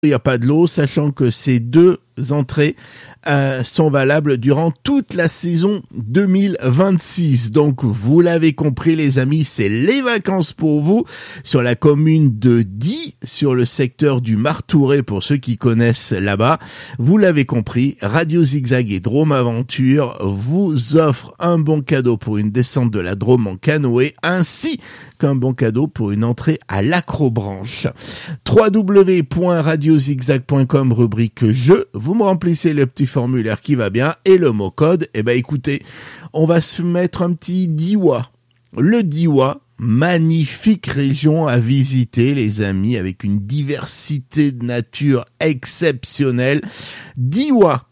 il n'y a pas de lot, sachant que ces 2 entrées sont valables durant toute la saison 2026. Donc, vous l'avez compris, les amis, c'est les vacances pour vous sur la commune de Die, sur le secteur du Martouret, pour ceux qui connaissent là-bas. Vous l'avez compris, Radio Zigzag et Drôme Aventure vous offrent un bon cadeau pour une descente de la Drôme en canoë, ainsi qu'un bon cadeau pour une entrée à l'Acrobranche. www.radiozigzag.com, rubrique jeux. Vous me remplissez le petit formulaire qui va bien et le mot code. Eh ben écoutez, on va se mettre un petit Diois. Le Diois, magnifique région à visiter, les amis, avec une diversité de nature exceptionnelle. Diois,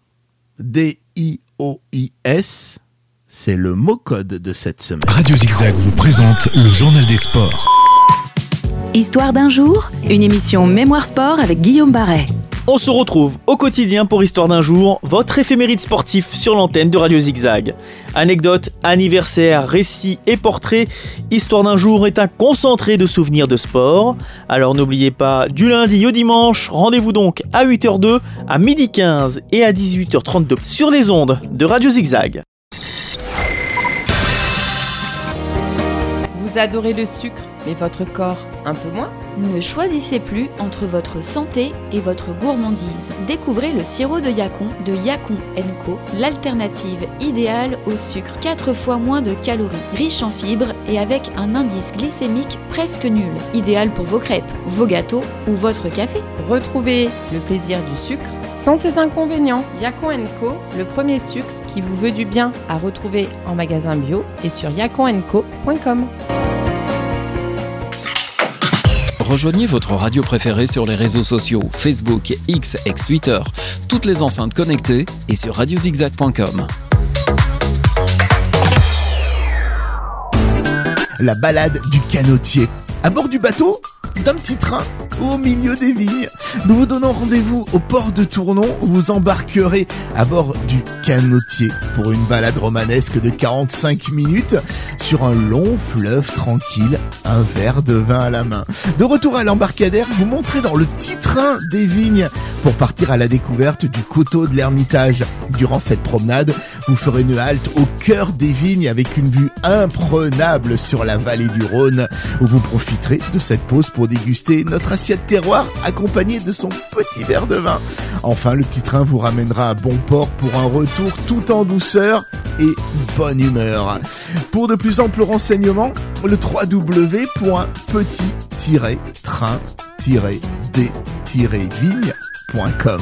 D-I-O-I-S, c'est le mot code de cette semaine. Radio Zigzag vous présente le journal des sports. Histoire d'un jour, une émission Mémoire Sport avec Guillaume Barret. On se retrouve au quotidien pour Histoire d'un jour, votre éphéméride sportif sur l'antenne de Radio Zigzag. Anecdotes, anniversaires, récits et portraits, Histoire d'un jour est un concentré de souvenirs de sport. Alors n'oubliez pas, du lundi au dimanche, rendez-vous donc à 8h02, à 12h15 et à 18h32 sur les ondes de Radio Zigzag. Vous adorez le sucre, mais votre corps un peu moins ? Ne choisissez plus entre votre santé et votre gourmandise. Découvrez le sirop de Yacon de Yacon & Co, l'alternative idéale au sucre. 4 fois moins de calories, riche en fibres et avec un indice glycémique presque nul. Idéal pour vos crêpes, vos gâteaux ou votre café. Retrouvez le plaisir du sucre sans ses inconvénients. Yacon & Co, le premier sucre qui vous veut du bien, à retrouver en magasin bio et sur yaconandco.com. Rejoignez votre radio préférée sur les réseaux sociaux Facebook, X, ex-Twitter, toutes les enceintes connectées et sur radiozigzag.com. La balade du canotier. À bord du bateau, d'un petit train, au milieu des vignes. Nous vous donnons rendez-vous au port de Tournon où vous embarquerez à bord du canotier pour une balade romanesque de 45 minutes sur un long fleuve tranquille, un verre de vin à la main. De retour à l'embarcadère, vous monterez dans le petit train des vignes pour partir à la découverte du coteau de l'Ermitage. Durant cette promenade, vous ferez une halte au cœur des vignes avec une vue imprenable sur la vallée du Rhône où vous profiterez de cette pause pour déguster notre assiette terroir accompagnée de son petit verre de vin. Enfin, le petit train vous ramènera à bon port pour un retour tout en douceur et bonne humeur. Pour de plus amples renseignements, le www.petit-train-d-vigne.com.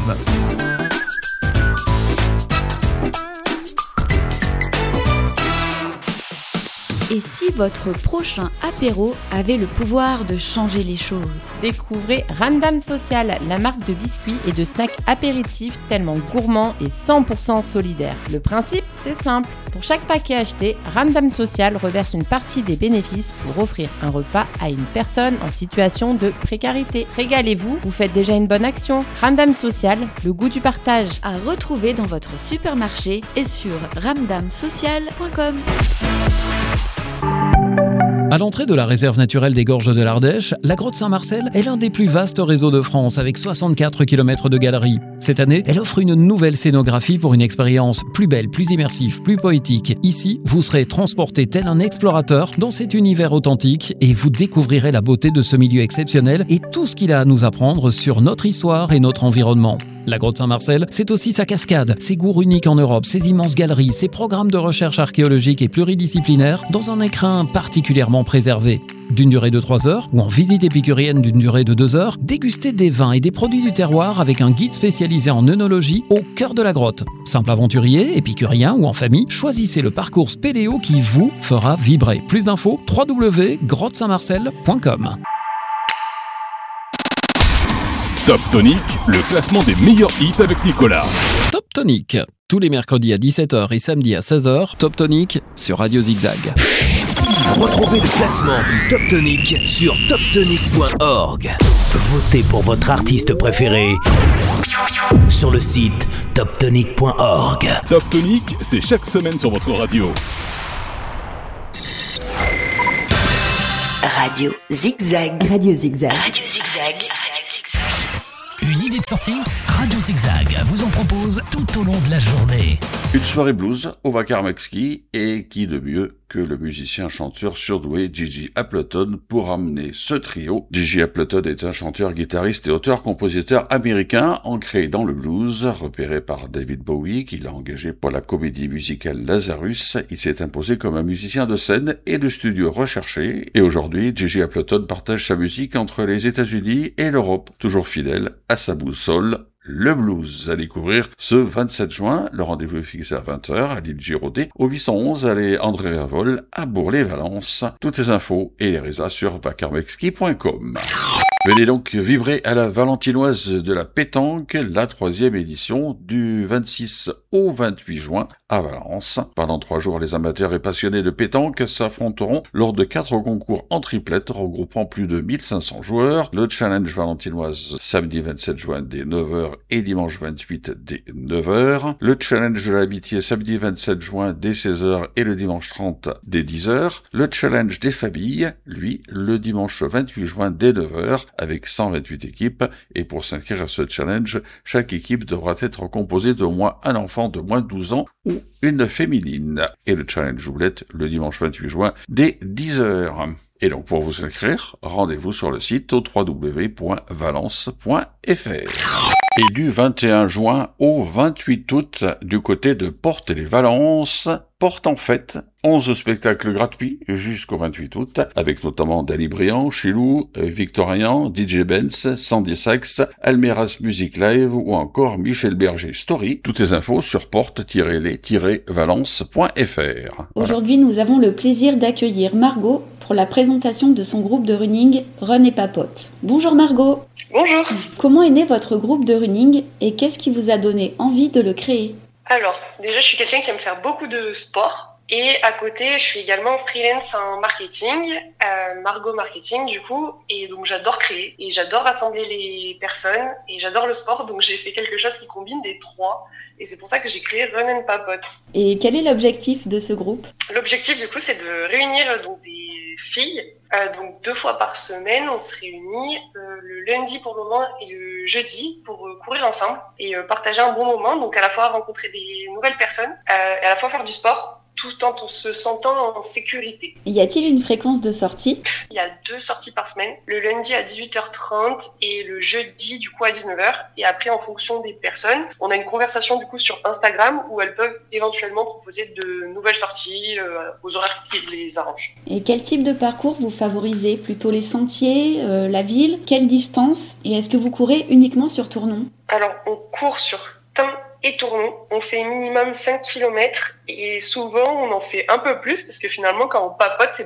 Et si votre prochain apéro avait le pouvoir de changer les choses ? Découvrez Ramdam Social, la marque de biscuits et de snacks apéritifs tellement gourmands et 100% solidaires. Le principe, c'est simple. Pour chaque paquet acheté, Ramdam Social reverse une partie des bénéfices pour offrir un repas à une personne en situation de précarité. Régalez-vous, vous faites déjà une bonne action. Ramdam Social, le goût du partage. À retrouver dans votre supermarché et sur ramdamsocial.com. À l'entrée de la réserve naturelle des Gorges de l'Ardèche, la grotte Saint-Marcel est l'un des plus vastes réseaux de France avec 64 km de galeries. Cette année, elle offre une nouvelle scénographie pour une expérience plus belle, plus immersive, plus poétique. Ici, vous serez transporté tel un explorateur dans cet univers authentique et vous découvrirez la beauté de ce milieu exceptionnel et tout ce qu'il a à nous apprendre sur notre histoire et notre environnement. La grotte Saint-Marcel, c'est aussi sa cascade, ses gours uniques en Europe, ses immenses galeries, ses programmes de recherche archéologique et pluridisciplinaires dans un écrin particulièrement préservé. D'une durée de 3 heures ou en visite épicurienne d'une durée de 2 heures, dégustez des vins et des produits du terroir avec un guide spécialisé en œnologie au cœur de la grotte. Simple aventurier, épicurien ou en famille, choisissez le parcours spéléo qui vous fera vibrer. Plus d'infos, www.grottesaintmarcel.com. Top Tonic, le classement des meilleurs hits avec Nicolas. Top Tonic, tous les mercredis à 17h et samedi à 16h, Top Tonic sur Radio Zigzag. Retrouvez le classement du Top Tonic sur toptonic.org. Votez pour votre artiste préféré sur le site toptonic.org. Top Tonic, c'est chaque semaine sur votre radio. Radio Zigzag. Radio Zigzag. Radio Zigzag. Une idée idées de sortie? Radio Zigzag vous en propose tout au long de la journée. Une soirée blues au Vakarmekski, et qui de mieux que le musicien-chanteur surdoué Gigi Appleton pour amener ce trio. Gigi Appleton est un chanteur, guitariste et auteur-compositeur américain ancré dans le blues, repéré par David Bowie qui l'a engagé pour la comédie musicale Lazarus. Il s'est imposé comme un musicien de scène et de studio recherché, et aujourd'hui Gigi Appleton partage sa musique entre les États-Unis et l'Europe, toujours fidèle à sa boussole, le blues. À découvrir ce 27 juin, le rendez-vous est fixé à 20h à l'île Giraudet, au 811 allée André Révol à Bourg-les-Valences. Toutes les infos et les résas sur vakarmekski.com. Venez donc vibrer à la Valentinoise de la pétanque, la 3e édition du 26 au 28 juin à Valence. Pendant 3 jours, les amateurs et passionnés de pétanque s'affronteront lors de 4 concours en triplette regroupant plus de 1500 joueurs. Le challenge valentinoise samedi 27 juin dès 9h et dimanche 28 dès 9h. Le challenge de l'amitié samedi 27 juin dès 16h et le dimanche 30 dès 10h. Le challenge des familles, lui, le dimanche 28 juin dès 9h avec 128 équipes. Et pour s'inscrire à ce challenge, chaque équipe devra être composée d'au moins un enfant de moins de 12 ans ou une féminine. Et le challenge joublette le dimanche 28 juin dès 10h. Et donc pour vous inscrire, rendez-vous sur le site au www.valence.fr. Et du 21 juin au 28 août, du côté de Porte-les-Valences, Porte en fête, 11 spectacles gratuits jusqu'au 28 août, avec notamment Dali Briand, Chilou, Victorien, DJ Benz, Sandy Sax, Almeras Music Live ou encore Michel Berger Story. Toutes les infos sur porte-les-valence.fr. Aujourd'hui, nous avons le plaisir d'accueillir Margot pour la présentation de son groupe de running Run et Papote. Bonjour Margot. Bonjour. Comment est né votre groupe de running et qu'est-ce qui vous a donné envie de le créer? Alors, déjà, je suis quelqu'un qui aime faire beaucoup de sport. Et à côté, je suis également freelance en marketing, Margot Marketing du coup, et donc j'adore créer, et j'adore rassembler les personnes, et j'adore le sport, donc j'ai fait quelque chose qui combine les trois, et c'est pour ça que j'ai créé Run and Papote. Et quel est l'objectif de ce groupe? L'objectif du coup, c'est de réunir donc des filles, donc 2 fois par semaine, on se réunit le lundi pour le moment et le jeudi pour courir ensemble, et partager un bon moment, donc à la fois rencontrer des nouvelles personnes, et à la fois faire du sport, tout en se sentant en sécurité. Y a-t-il une fréquence de sortie? Il y a 2 sorties par semaine, le lundi à 18h30 et le jeudi du coup à 19h. Et après, en fonction des personnes, on a une conversation du coup sur Instagram où elles peuvent éventuellement proposer de nouvelles sorties aux horaires qui les arrangent. Et quel type de parcours vous favorisez? Plutôt les sentiers, la ville? Quelle distance? Et est-ce que vous courez uniquement sur Tournon? Alors, on court sur Tain et Tournon. On fait minimum 5 km et souvent on en fait un peu plus parce que finalement quand on papote,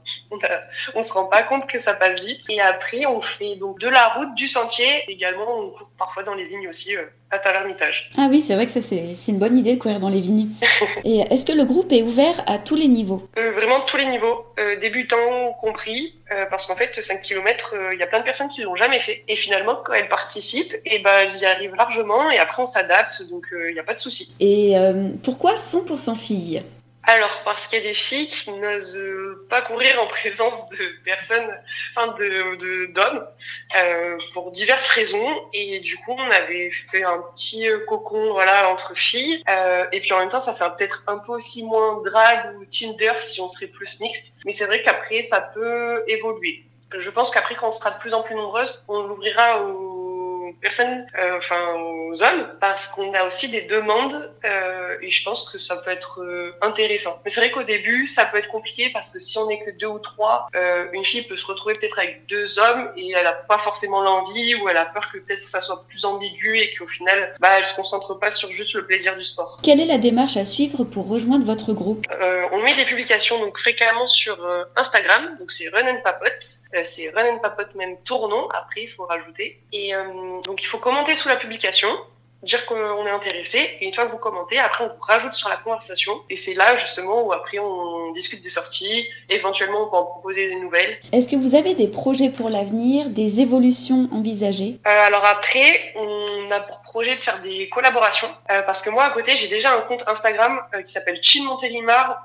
on se rend pas compte que ça passe vite. Et après on fait donc de la route, du sentier. Également on court parfois dans les vignes aussi à Tavernitages. Ah oui, c'est vrai que ça c'est une bonne idée de courir dans les vignes. Et est-ce que le groupe est ouvert à tous les niveaux? Vraiment tous les niveaux, débutants compris, parce qu'en fait 5 km, il y a plein de personnes qui l'ont jamais fait. Et finalement quand elles participent, elles y arrivent largement et après on s'adapte, donc il n'y a pas de souci. Et pourquoi 100% filles? Alors, parce qu'il y a des filles qui n'osent pas courir en présence de personnes, d'hommes, pour diverses raisons. Et du coup, on avait fait un petit cocon, entre filles. Et puis en même temps, ça fait peut-être un peu aussi moins drague ou Tinder si on serait plus mixte. Mais c'est vrai qu'après, ça peut évoluer. Je pense qu'après, quand on sera de plus en plus nombreuses, on l'ouvrira aux personnes, aux hommes, parce qu'on a aussi des demandes et je pense que ça peut être intéressant. Mais c'est vrai qu'au début, ça peut être compliqué parce que si on n'est que 2 ou 3, une fille peut se retrouver peut-être avec 2 hommes et elle n'a pas forcément l'envie ou elle a peur que peut-être ça soit plus ambigu et qu'au final, elle se concentre pas sur juste le plaisir du sport. Quelle est la démarche à suivre pour rejoindre votre groupe? On met des publications donc fréquemment sur Instagram, donc c'est Run and Papote, c'est Run and Papote même Tournon, après il faut rajouter. Et donc il faut commenter sous la publication, dire qu'on est intéressé, et une fois que vous commentez, après on vous rajoute sur la conversation, et c'est là justement où après on discute des sorties, éventuellement on peut en proposer des nouvelles. Est-ce que vous avez des projets pour l'avenir, des évolutions envisagées? Alors après, on a pour projet de faire des collaborations, parce que moi à côté j'ai déjà un compte Instagram qui s'appelle Chin Montélimar, où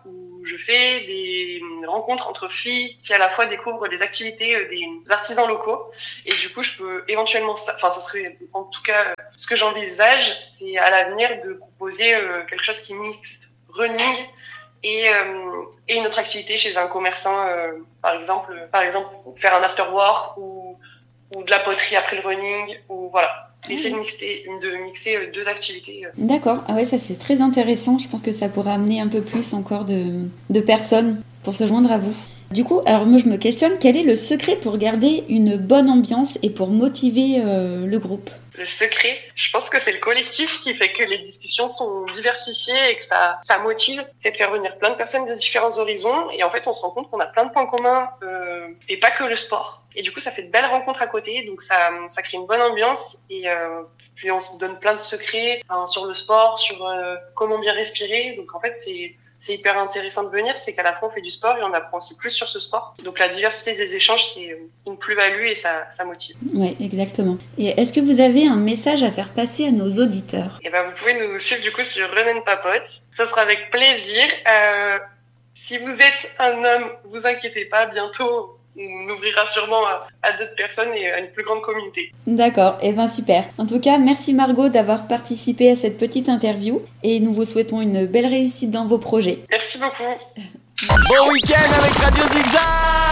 où je fais des rencontres entre filles qui à la fois découvrent des activités des artisans locaux. Et du coup, je peux éventuellement, ça serait en tout cas ce que j'envisage, c'est à l'avenir de proposer quelque chose qui mixe running et une autre activité chez un commerçant, par exemple faire un after work ou de la poterie après le running, ou voilà. Essayer de mixer deux activités. D'accord, ah ouais, ça c'est très intéressant. Je pense que ça pourrait amener un peu plus encore de personnes pour se joindre à vous. Du coup, alors moi je me questionne, quel est le secret pour garder une bonne ambiance et pour motiver le groupe ? Le secret, je pense que c'est le collectif qui fait que les discussions sont diversifiées et que ça motive. C'est de faire venir plein de personnes de différents horizons, et en fait on se rend compte qu'on a plein de points communs et pas que le sport. Et du coup ça fait de belles rencontres à côté, donc ça crée une bonne ambiance, et puis on se donne plein de secrets sur le sport, sur comment bien respirer. Donc en fait c'est hyper intéressant de venir, c'est qu'à la fois on fait du sport et on apprend aussi plus sur ce sport. Donc la diversité des échanges, c'est une plus-value et ça motive. Oui, exactement. Et est-ce que vous avez un message à faire passer à nos auditeurs ? Et vous pouvez nous suivre du coup sur Run & Papote. Ça sera avec plaisir. Si vous êtes un homme, vous inquiétez pas, bientôt on ouvrira sûrement à d'autres personnes et à une plus grande communauté. D'accord, super. En tout cas, merci Margot d'avoir participé à cette petite interview et nous vous souhaitons une belle réussite dans vos projets. Merci beaucoup. Bon week-end avec Radio Zigzag.